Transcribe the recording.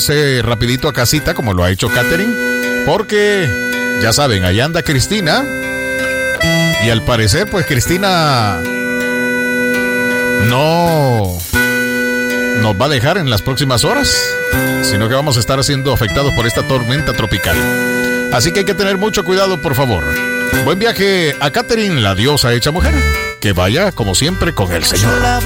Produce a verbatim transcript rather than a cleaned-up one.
irse rapidito a casita, como lo ha hecho Catherine, porque, ya saben, ahí anda Cristina, y al parecer, pues Cristina no nos va a dejar en las próximas horas, sino que vamos a estar siendo afectados por esta tormenta tropical. Así que hay que tener mucho cuidado, por favor. Buen viaje a Catherine, la diosa hecha mujer. Que vaya, como siempre, con el Señor.